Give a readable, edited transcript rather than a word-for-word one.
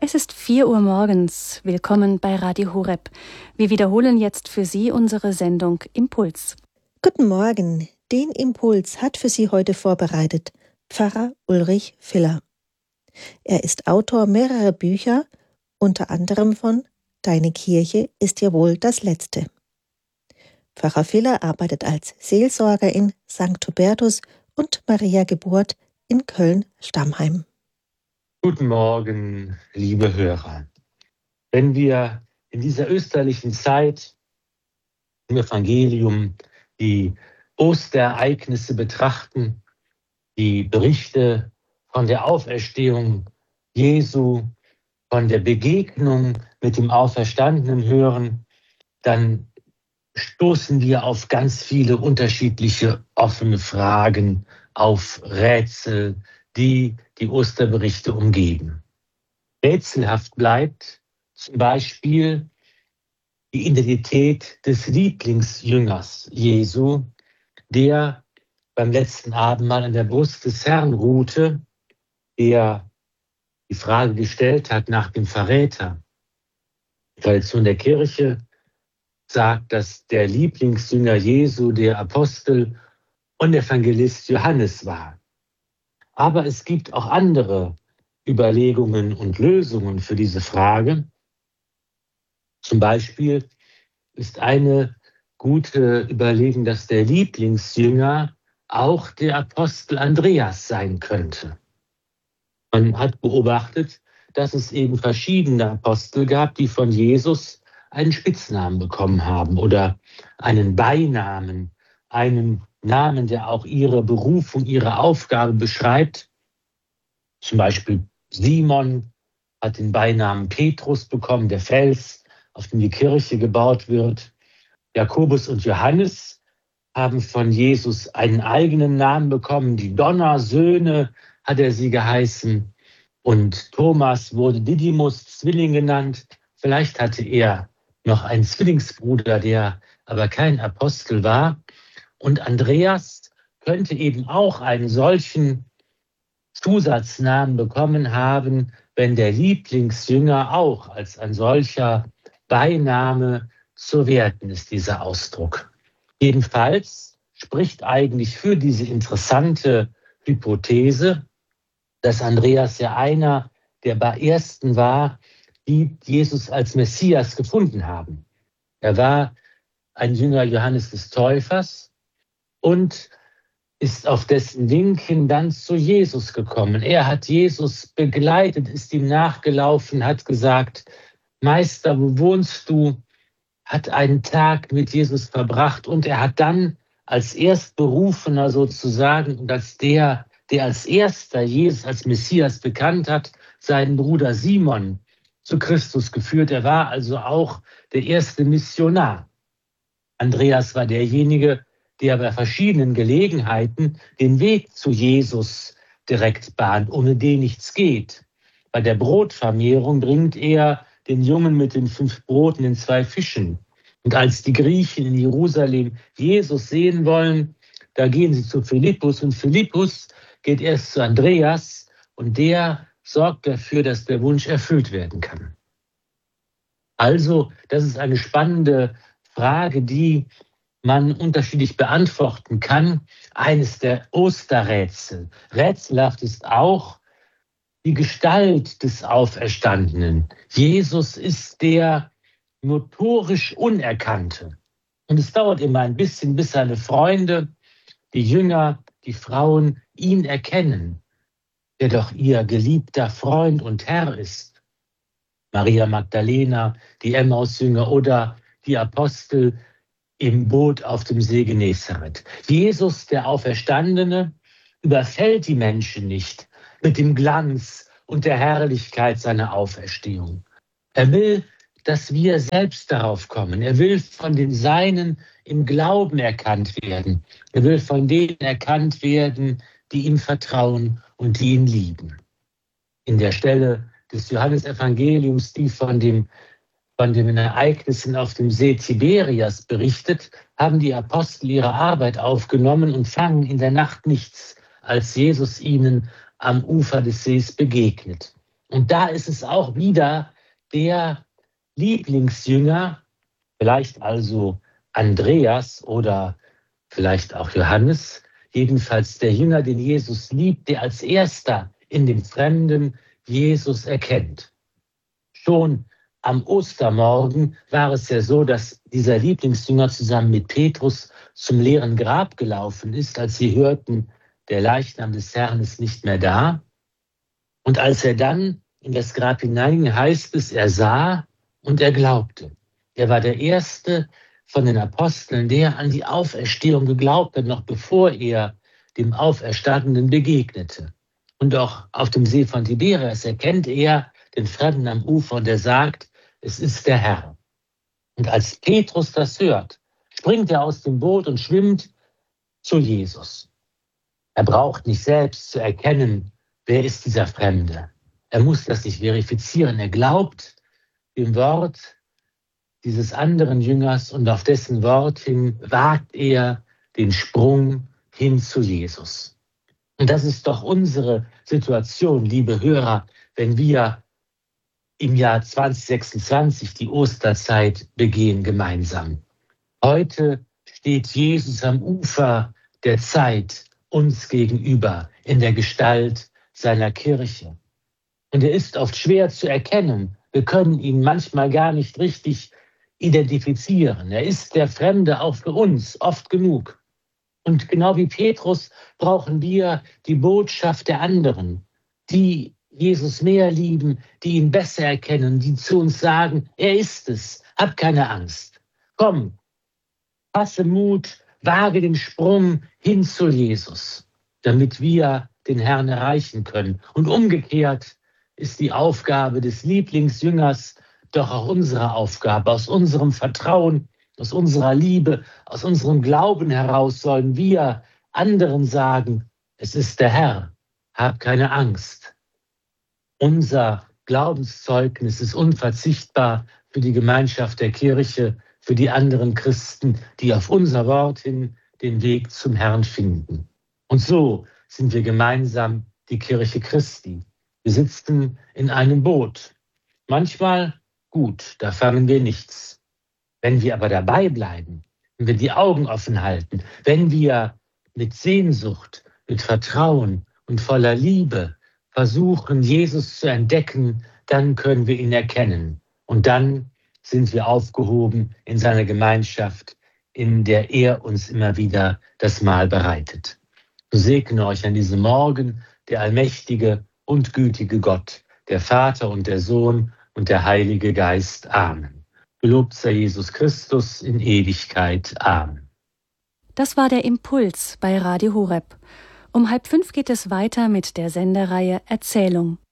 Es ist 4 Uhr morgens. Willkommen bei Radio Horeb. Wir wiederholen jetzt für Sie unsere Sendung Impuls. Guten Morgen. Den Impuls hat für Sie heute vorbereitet Pfarrer Ulrich Filler. Er ist Autor mehrerer Bücher, unter anderem von Deine Kirche ist ja wohl das Letzte. Pfarrer Filler arbeitet als Seelsorger in St. Hubertus und Maria Geburt in Köln-Stammheim. Guten Morgen, liebe Hörer. Wenn wir in dieser österlichen Zeit im Evangelium die Osterereignisse betrachten, die Berichte von der Auferstehung Jesu, von der Begegnung mit dem Auferstandenen hören, dann stoßen wir auf ganz viele unterschiedliche offene Fragen, auf Rätsel, die die Osterberichte umgeben. Rätselhaft bleibt zum Beispiel die Identität des Lieblingsjüngers Jesu, der beim letzten Abendmahl an der Brust des Herrn ruhte, der die Frage gestellt hat nach dem Verräter. Die Tradition der Kirche sagt, dass der Lieblingsjünger Jesu der Apostel und Evangelist Johannes war. Aber es gibt auch andere Überlegungen und Lösungen für diese Frage. Zum Beispiel ist eine gute Überlegung, dass der Lieblingsjünger auch der Apostel Andreas sein könnte. Man hat beobachtet, dass es eben verschiedene Apostel gab, die von Jesus einen Spitznamen bekommen haben oder einen Beinamen, einen Namen, der auch ihre Berufung, ihre Aufgabe beschreibt. Zum Beispiel Simon hat den Beinamen Petrus bekommen, der Fels, auf dem die Kirche gebaut wird. Jakobus und Johannes haben von Jesus einen eigenen Namen bekommen. Die Donnersöhne hat er sie geheißen. Und Thomas wurde Didymus, Zwilling genannt. Vielleicht hatte er noch einen Zwillingsbruder, der aber kein Apostel war. Und Andreas könnte eben auch einen solchen Zusatznamen bekommen haben, wenn der Lieblingsjünger auch als ein solcher Beiname zu werten ist, dieser Ausdruck. Jedenfalls spricht eigentlich für diese interessante Hypothese, dass Andreas ja einer der ersten war, die Jesus als Messias gefunden haben. Er war ein Jünger Johannes des Täufers und ist auf dessen Wink hin dann zu Jesus gekommen. Er hat Jesus begleitet, ist ihm nachgelaufen, hat gesagt, Meister, wo wohnst du? Hat einen Tag mit Jesus verbracht und er hat dann als Erstberufener sozusagen und als der als erster Jesus als Messias bekannt hat, seinen Bruder Simon zu Christus geführt. Er war also auch der erste Missionar. Andreas war derjenige, der bei verschiedenen Gelegenheiten den Weg zu Jesus direkt bahnt, ohne den nichts geht. Bei der Brotvermehrung bringt er den Jungen mit den 5 Broten, den 2 Fischen. Und als die Griechen in Jerusalem Jesus sehen wollen, da gehen sie zu Philippus und Philippus geht erst zu Andreas und der sorgt dafür, dass der Wunsch erfüllt werden kann. Also, das ist eine spannende Frage, die man unterschiedlich beantworten kann. Eines der Osterrätsel. Rätselhaft ist auch die Gestalt des Auferstandenen. Jesus ist der notorisch Unerkannte. Und es dauert immer ein bisschen, bis seine Freunde, die Jünger, die Frauen ihn erkennen, der doch ihr geliebter Freund und Herr ist. Maria Magdalena, die Emmaus-Jünger oder die Apostel im Boot auf dem See Genezareth. Jesus, der Auferstandene, überfällt die Menschen nicht mit dem Glanz und der Herrlichkeit seiner Auferstehung. Er will, dass wir selbst darauf kommen. Er will von den Seinen im Glauben erkannt werden. Er will von denen erkannt werden, die ihm vertrauen und die ihn lieben. In der Stelle des Johannesevangeliums, die von den Ereignissen auf dem See Tiberias berichtet, haben die Apostel ihre Arbeit aufgenommen und fangen in der Nacht nichts, als Jesus ihnen am Ufer des Sees begegnet. Und da ist es auch wieder der Lieblingsjünger, vielleicht also Andreas oder vielleicht auch Johannes, jedenfalls der Jünger, den Jesus liebt, der als erster in dem Fremden Jesus erkennt. Schon am Ostermorgen war es ja so, dass dieser Lieblingsjünger zusammen mit Petrus zum leeren Grab gelaufen ist, als sie hörten, der Leichnam des Herrn ist nicht mehr da. Und als er dann in das Grab hineinging, heißt es, er sah und er glaubte. Er war der Erste von den Aposteln, der an die Auferstehung geglaubt hat, noch bevor er dem Auferstandenen begegnete. Und auch auf dem See von Tiberias erkennt er den Fremden am Ufer und er sagt, es ist der Herr. Und als Petrus das hört, springt er aus dem Boot und schwimmt zu Jesus. Er braucht nicht selbst zu erkennen, wer ist dieser Fremde. Er muss das nicht verifizieren. Er glaubt dem Wort dieses anderen Jüngers und auf dessen Wort hin wagt er den Sprung hin zu Jesus. Und das ist doch unsere Situation, liebe Hörer, wenn wir im Jahr 2026 die Osterzeit begehen gemeinsam. Heute steht Jesus am Ufer der Zeit uns gegenüber in der Gestalt seiner Kirche. Und er ist oft schwer zu erkennen. Wir können ihn manchmal gar nicht richtig identifizieren. Er ist der Fremde auch für uns, oft genug. Und genau wie Petrus brauchen wir die Botschaft der anderen, die Jesus mehr lieben, die ihn besser erkennen, die zu uns sagen, er ist es, hab keine Angst. Komm, fasse Mut, wage den Sprung hin zu Jesus, damit wir den Herrn erreichen können. Und umgekehrt ist die Aufgabe des Lieblingsjüngers doch auch unsere Aufgabe. Aus unserem Vertrauen, aus unserer Liebe, aus unserem Glauben heraus sollen wir anderen sagen, es ist der Herr, hab keine Angst. Unser Glaubenszeugnis ist unverzichtbar für die Gemeinschaft der Kirche, für die anderen Christen, die auf unser Wort hin den Weg zum Herrn finden. Und so sind wir gemeinsam die Kirche Christi. Wir sitzen in einem Boot. Manchmal gut, da fangen wir nichts. Wenn wir aber dabei bleiben, wenn wir die Augen offen halten, wenn wir mit Sehnsucht, mit Vertrauen und voller Liebe versuchen, Jesus zu entdecken, dann können wir ihn erkennen. Und dann sind wir aufgehoben in seiner Gemeinschaft, in der er uns immer wieder das Mahl bereitet. So segne euch an diesem Morgen der allmächtige und gütige Gott, der Vater und der Sohn und der Heilige Geist. Amen. Gelobt sei Jesus Christus in Ewigkeit. Amen. Das war der Impuls bei Radio Horeb. Um 4:30 geht es weiter mit der Sendereihe Erzählung.